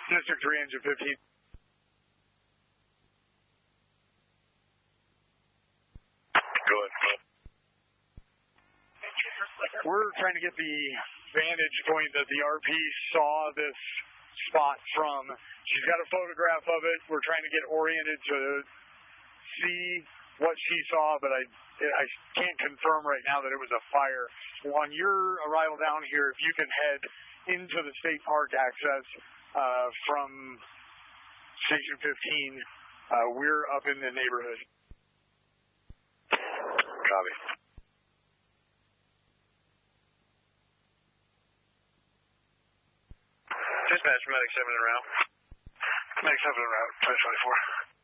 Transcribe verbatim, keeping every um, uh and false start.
District three, Engine fifteen. Go ahead. We're trying to get the vantage point that the R P saw this spot from. She's got a photograph of it. We're trying to get oriented to see what she saw, but I I can't confirm right now that it was a fire. On your arrival down here, if you can head into the state park access uh, from Station fifteen, uh, we're up in the neighborhood. Copy. Dispatch, Medic seven en route. Medic seven en route, twenty twenty-four.